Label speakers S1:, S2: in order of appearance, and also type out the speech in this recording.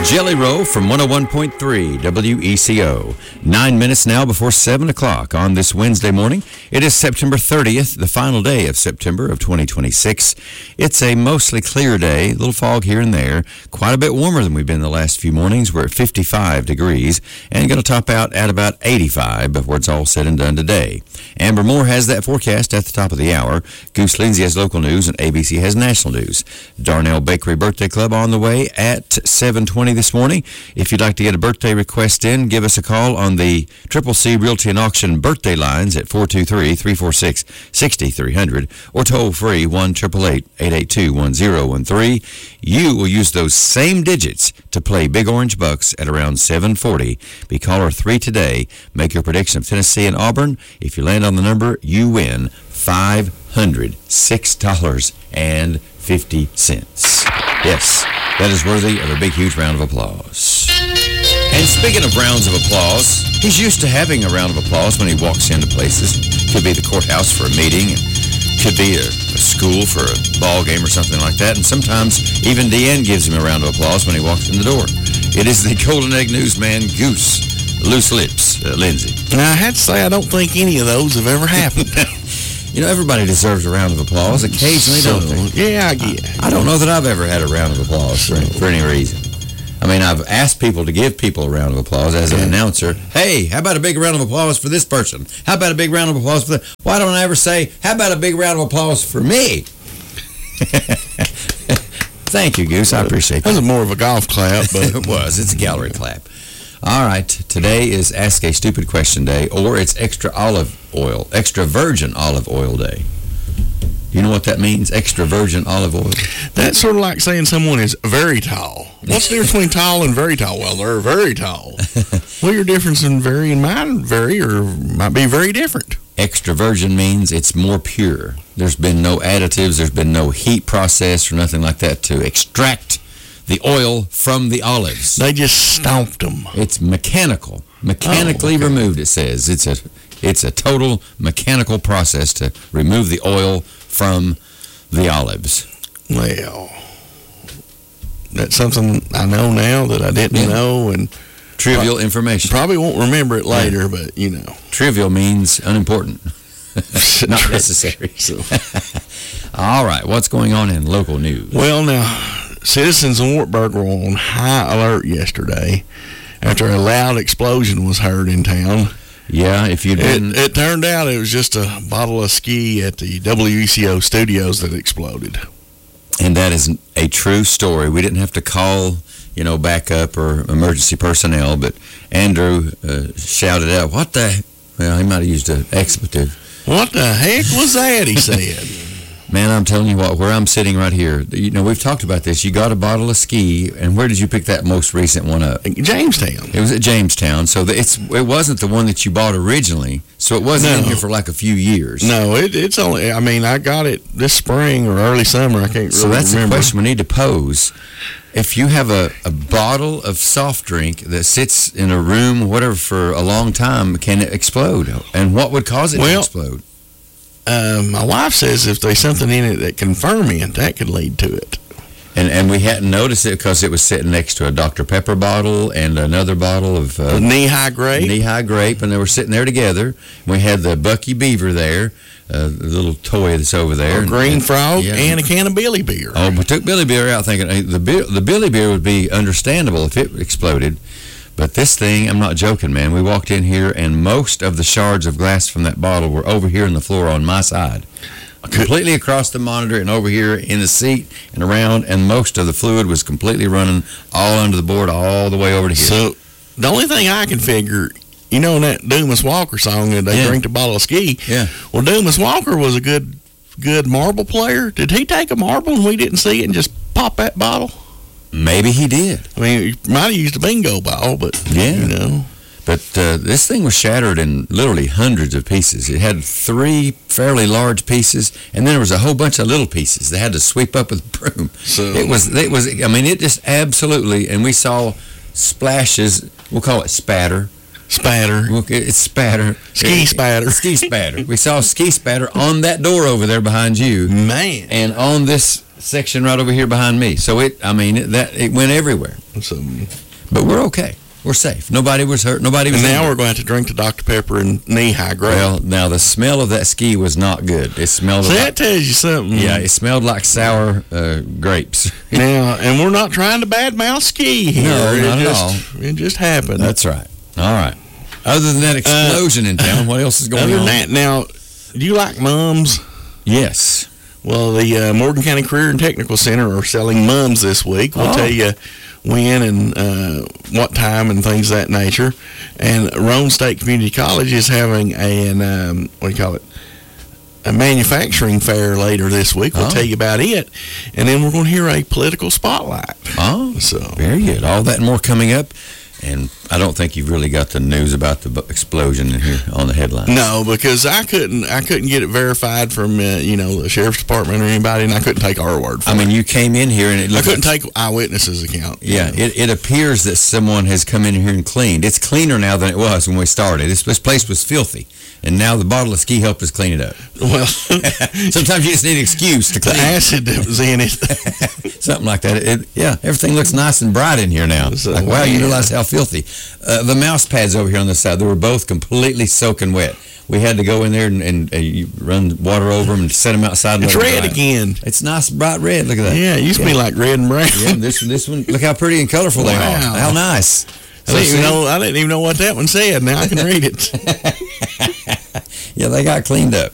S1: Jelly Roll from 101.3 WECO. 9 minutes now before 7 o'clock on this Wednesday morning. It is September 30th, the final day of September of 2026. It's a mostly clear day, a little fog here and there, quite a bit warmer than we've been the last few mornings. We're at 55 degrees and going to top out at about 85 before it's all said and done today. Amber Moore has that forecast at the top of the hour. Goose Lindsay has local news and ABC has national news. Darnell Bakery Birthday Club on the way at 7:20 this morning. If you'd like to get a birthday request in, give us a call on the Triple C Realty and Auction birthday lines at 423-346-6300 or toll free 1-888-882-1013. You will use those same digits to play Big Orange Bucks at around 7:40. Be caller 3 today. Make your prediction of Tennessee and Auburn. If you land on the number, you win $506.50. Yes, that is worthy of a big, huge round of applause. And speaking of rounds of applause, he's used to having a round of applause when he walks into places. Could be the courthouse for a meeting, could be a school for a ball game or something like that, and sometimes even Deanne gives him a round of applause when he walks in the door. It is the Golden Egg Newsman, Goose Loose Lips, Lindsay.
S2: Now, I had to say, I don't think any of those have ever happened.
S1: You know, everybody deserves a round of applause occasionally, don't they?
S2: Yeah, I get.
S1: I don't know that I've ever had a round of applause for any reason. I mean, I've asked people to give people a round of applause as an announcer. Hey, how about a big round of applause for this person? How about a big round of applause for that? Why don't I ever say, how about a big round of applause for me? Thank you, Goose. I appreciate that.
S2: That was more of a golf clap, but
S1: it was. It's a gallery clap. All right. Today is Ask a Stupid Question Day, or it's extra virgin olive oil day. You know what that means? Extra virgin olive oil?
S2: That's sort of like saying someone is very tall. What's the difference between tall and very tall? Well, they're very tall. Well, your difference in very and mine vary or might be very different.
S1: Extra virgin means it's more pure. There's been no additives. There's been no heat process or nothing like that to extract the oil from the olives.
S2: They just stomped them.
S1: It's mechanically removed, it says. It's a total mechanical process to remove the oil from the olives.
S2: Well, that's something I know now that I didn't know. And
S1: trivial information.
S2: Probably won't remember it later, but, you know.
S1: Trivial means unimportant. Not necessary. All right, what's going on in local news?
S2: Well, now, citizens in Wartburg were on high alert yesterday after a loud explosion was heard in town.
S1: Yeah, if you didn't...
S2: It turned out it was just a bottle of ski at the WECO studios that exploded.
S1: And that is a true story. We didn't have to call, backup or emergency personnel, but Andrew shouted out, what the... Well, he might have used an expletive.
S2: What the heck was that, he said.
S1: Man, I'm telling you what, where I'm sitting right here, we've talked about this. You got a bottle of ski, and where did you pick that most recent one up?
S2: Jamestown.
S1: It was at Jamestown, so it wasn't the one that you bought originally, so it wasn't in here for like a few years.
S2: No, it's only, I got it this spring or early summer, I can't really remember.
S1: So that's the question we need to pose. If you have a bottle of soft drink that sits in a room, whatever, for a long time, can it explode? And what would cause it to explode?
S2: My wife says if there's something in it that can ferment, that could lead to it.
S1: And we hadn't noticed it because it was sitting next to a Dr. Pepper bottle and another bottle of...
S2: Knee-High Grape.
S1: Knee-High Grape, and they were sitting there together. We had the Bucky Beaver there, the little toy that's over there.
S2: A Green Frog, and a can of Billy Beer.
S1: Oh, we took Billy Beer out thinking the Billy Beer would be understandable if it exploded. But this thing, I'm not joking, man. We walked in here, and most of the shards of glass from that bottle were over here on the floor on my side. Completely across the monitor and over here in the seat and around, and most of the fluid was completely running all under the board all the way over to here.
S2: So, the only thing I can figure, in that Dumas Walker song, that they drink a bottle of ski.
S1: Yeah.
S2: Well, Dumas Walker was a good marble player. Did he take a marble and we didn't see it and just pop that bottle?
S1: Maybe he did.
S2: He might have used a bingo ball, but,
S1: But this thing was shattered in literally hundreds of pieces. It had 3 fairly large pieces, and then there was a whole bunch of little pieces they had to sweep up with a broom. So it just absolutely, and we saw splashes, we'll call it spatter.
S2: Spatter.
S1: It's spatter.
S2: Ski spatter.
S1: Ski spatter. We saw ski spatter on that door over there behind you.
S2: Man.
S1: And on this section right over here behind me. So it went everywhere.
S2: So,
S1: but we're okay. We're safe. Nobody was hurt. Nobody was.
S2: And now
S1: injured.
S2: we're going to have to drink the Dr. Pepper and knee-high grade.
S1: Well, now the smell of that ski was not good. It smelled.
S2: So that tells you something.
S1: Yeah, it smelled like sour grapes.
S2: Now, and we're not trying to badmouth ski here.
S1: No, not at all.
S2: It just happened.
S1: That's right. All right. Other than that explosion in town, what else is going on?
S2: That, now, do you like mums?
S1: Yes.
S2: Well, the Morgan County Career and Technical Center are selling mums this week. We'll tell you when and what time and things of that nature. And Roane State Community College is having a manufacturing fair later this week. We'll tell you about it. And then we're going to hear a political spotlight.
S1: Oh, so very good. All that and more coming up. And I don't think you've really got the news about the explosion in here on the headlines.
S2: No, because I couldn't get it verified from the sheriff's department or anybody, and I couldn't take our word for it.
S1: I mean, you came in here and
S2: I couldn't take eyewitnesses' account.
S1: Yeah, it appears that someone has come in here and cleaned. It's cleaner now than it was when we started. This place was filthy, and now the bottle of ski helped us clean it up.
S2: Well,
S1: sometimes you just need an excuse to clean.
S2: The acid that was in it.
S1: Something like that. Everything looks nice and bright in here now.
S2: So,
S1: wow, you realize how filthy. The mouse pads over here on the side, they were both completely soaking wet. We had to go in there and run water over them and set them outside.
S2: It's red again.
S1: It's nice, bright red. Look at that.
S2: Yeah, it used to be like red and brown.
S1: Yeah, this one, look how pretty and colorful they are. How nice.
S2: I didn't even know what that one said. Now I can read it.
S1: Yeah, they got cleaned up.